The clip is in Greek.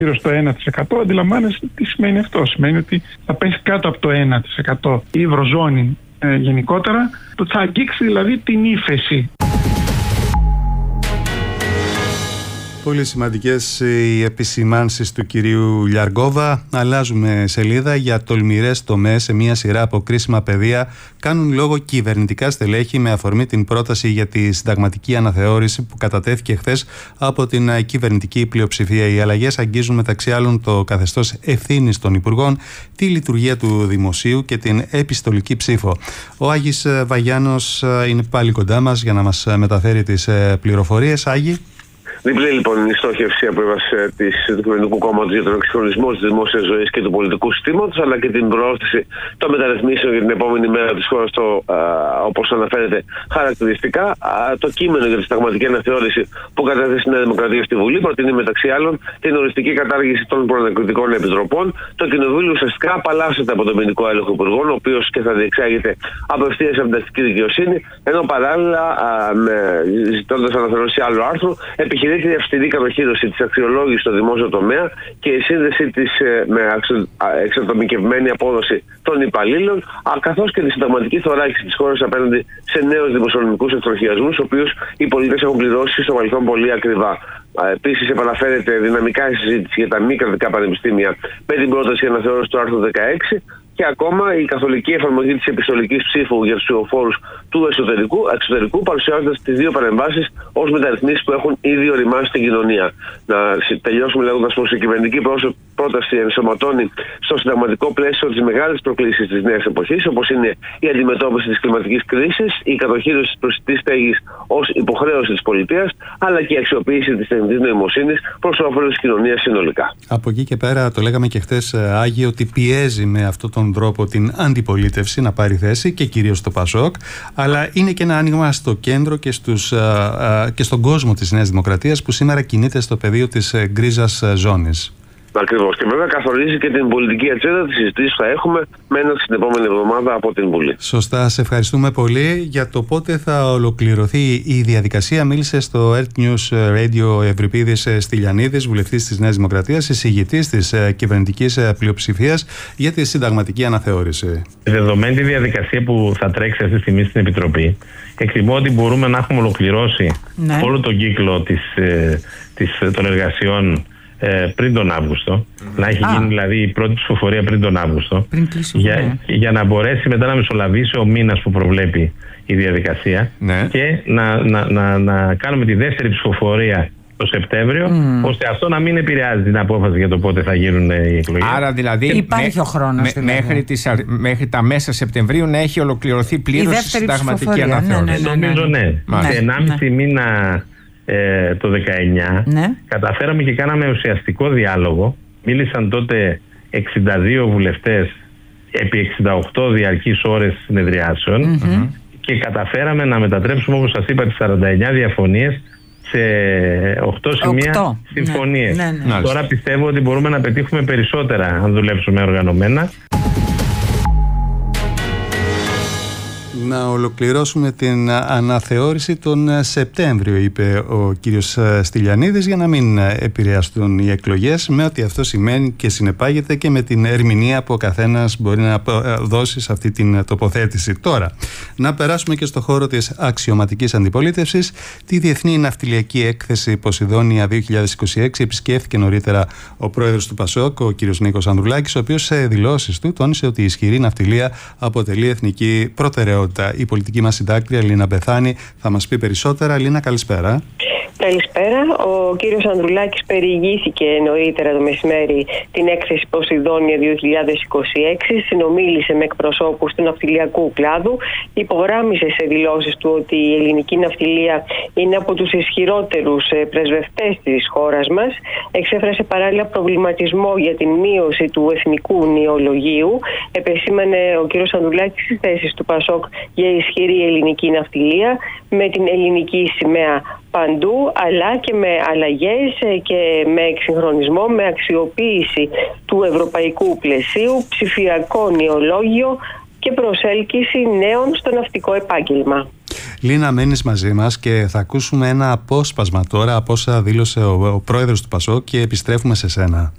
γύρω στο 1%. Αντιλαμβάνεσαι τι σημαίνει αυτό. Σημαίνει ότι θα πέσει κάτω από το 1% η ευρωζώνη γενικότερα. Θα αγγίξει δηλαδή την ύφεση. Πολύ σημαντικές οι επισημάνσεις του κυρίου Λιαργόβα. Αλλάζουμε σελίδα. Για τολμηρές τομές σε μια σειρά από κρίσιμα πεδία κάνουν λόγο κυβερνητικά στελέχη με αφορμή την πρόταση για τη συνταγματική αναθεώρηση που κατατέθηκε χθες από την κυβερνητική πλειοψηφία. Οι αλλαγές αγγίζουν μεταξύ άλλων το καθεστώς ευθύνης των υπουργών, τη λειτουργία του δημοσίου και την επιστολική ψήφο. Ο Άγης Βαγιάνος είναι πάλι κοντά μας για να μας μεταφέρει τις πληροφορίες. Άγη. Διπλή λοιπόν η στόχευση από του Κυβερνητικού Κόμματος για τον εξυγχρονισμό της δημόσιας ζωής και του πολιτικού συστήματος, αλλά και την προώθηση των μεταρρυθμίσεων για την επόμενη μέρα της χώρας, όπως αναφέρεται χαρακτηριστικά. Το κείμενο για τη συνταγματική αναθεώρηση που κατέθεσε η Νέα Δημοκρατία στη Βουλή προτείνει μεταξύ άλλων την οριστική κατάργηση των προανακριτικών επιτροπών. Το Κοινοβούλιο ουσιαστικά απαλλάσσεται από τον ποινικό έλεγχο υπουργών, ο οποίος και θα διεξάγεται απευθείας από την αστική δικαιοσύνη, ενώ παράλληλα, ζητώντας αναθεώρηση άλλου άρθρου, επιχειρείται η αυστηρή κατοχήρωση της αξιολόγησης στο δημόσιο τομέα και η σύνδεση της με εξατομικευμένη απόδοση των υπαλλήλων, καθώς και τη συνταγματική θωράκιση της χώρας απέναντι σε νέους δημοσιονομικούς εκτροχιασμούς, τους οποίους οι πολίτες έχουν πληρώσει στο παρελθόν πολύ ακριβά. Επίσης, επαναφέρεται δυναμικά η συζήτηση για τα μη κρατικά πανεπιστήμια με την πρόταση αναθεώρηση του άρθρου 16. Και ακόμα η καθολική εφαρμογή της επιστολικής ψήφου για τους ψηφοφόρους του εξωτερικού, παρουσιάζοντας τις δύο παρεμβάσεις ως μεταρρυθμίσεις που έχουν ήδη οριμάσει στην κοινωνία. Να τελειώσουμε λέγοντας πως η κυβερνητική πρόταση ενσωματώνει στο συνταγματικό πλαίσιο τις μεγάλες προκλήσεις της νέας εποχής, όπως είναι η αντιμετώπιση της κλιματικής κρίσης, η κατοχήρωση της προσιτής στέγης ως υποχρέωση της πολιτείας, αλλά και η αξιοποίηση της τεχνητής νοημοσύνης προς όφελος της κοινωνίας συνολικά. Από εκεί και πέρα, το λέγαμε και χθες, Άγιο, ότι πιέζει με αυτόν τον τρόπο την αντιπολίτευση να πάρει θέση και κυρίως το ΠΑΣΟΚ, αλλά είναι και ένα άνοιγμα στο κέντρο και στον κόσμο της Νέας Δημοκρατίας που σήμερα κινείται στο πεδίο της γκρίζας ζώνης. Ακριβώς. Και βέβαια καθορίζει και την πολιτική ατζέντα της συζητήσης που θα έχουμε μένοντας την επόμενη εβδομάδα από την Βουλή. Σωστά. Σε ευχαριστούμε πολύ. Για το πότε θα ολοκληρωθεί η διαδικασία, μίλησε στο Earth News Radio Ευρυπίδης Στυλιανίδης, βουλευτής της Νέας Δημοκρατίας, εισηγητής της κυβερνητικής πλειοψηφίας για τη συνταγματική αναθεώρηση. Δεδομένη τη διαδικασία που θα τρέξει αυτή τη στιγμή στην Επιτροπή, εκτιμώ ότι μπορούμε να έχουμε ολοκληρώσει όλο τον κύκλο των εργασιών πριν τον Αύγουστο, να έχει γίνει δηλαδή η πρώτη ψηφοφορία πριν τον Αύγουστο, για να μπορέσει μετά να μεσολαβήσει ο μήνας που προβλέπει η διαδικασία και να κάνουμε τη δεύτερη ψηφοφορία το Σεπτέμβριο, ώστε αυτό να μην επηρεάζει την απόφαση για το πότε θα γίνουν οι εκλογές. Άρα δηλαδή υπάρχει ο χρόνος μέχρι τα μέσα Σεπτεμβρίου να έχει ολοκληρωθεί πλήρως η συνταγματική αναθεώρηση. Νομίζω ναι. Σε 1,5 μήνα το 19 καταφέραμε και κάναμε ουσιαστικό διάλογο. Μίλησαν τότε 62 βουλευτές επί 68 διαρκείς ώρες συνεδριάσεων και καταφέραμε να μετατρέψουμε, όπως σας είπα, τις 49 διαφωνίες σε 8 σημεία συμφωνίες. Τώρα πιστεύω ότι μπορούμε να πετύχουμε περισσότερα αν δουλέψουμε οργανωμένα. Να ολοκληρώσουμε την αναθεώρηση τον Σεπτέμβριο, είπε ο κύριος Στυλιανίδης, για να μην επηρεαστούν οι εκλογές, με ό,τι αυτό σημαίνει και συνεπάγεται και με την ερμηνεία που ο καθένας μπορεί να δώσει σε αυτή την τοποθέτηση. Τώρα, να περάσουμε και στο χώρο της αξιωματικής αντιπολίτευσης. Τη Διεθνή Ναυτιλιακή Έκθεση Ποσειδόνια 2026 επισκέφθηκε νωρίτερα ο πρόεδρος του ΠΑΣΟΚ, ο κύριος Νίκος Ανδρουλάκης, ο οποίος σε δηλώσεις του τόνισε ότι η ισχυρή ναυτιλία αποτελεί εθνική προτεραιότητα. Η πολιτική μας συντάκτρια Λίνα Μπεθάνη θα μας πει περισσότερα. Λίνα, καλησπέρα. Καλησπέρα. Ο κύριος Ανδρουλάκης περιηγήθηκε νωρίτερα το μεσημέρι την έκθεση Ποσειδόνια 2026, συνομίλησε με εκπροσώπους του ναυτιλιακού κλάδου, υπογράμμισε σε δηλώσεις του ότι η ελληνική ναυτιλία είναι από τους ισχυρότερους πρεσβευτές της χώρας μας, εξέφρασε παράλληλα προβληματισμό για την μείωση του εθνικού νεολογίου, επεσήμανε ο κύριος Ανδρουλάκης τις θέσεις του ΠΑΣΟΚ για ισχυρή ελληνική ναυτιλία με την ελληνική σημαία παντού, αλλά και με αλλαγές και με εξυγχρονισμό, με αξιοποίηση του ευρωπαϊκού πλαισίου, ψηφιακό νεολόγιο και προσέλκυση νέων στο ναυτικό επάγγελμα. Λίνα, μένεις μαζί μας και θα ακούσουμε ένα απόσπασμα τώρα από όσα δήλωσε ο πρόεδρος του ΠΑΣΟΚ και επιστρέφουμε σε σένα.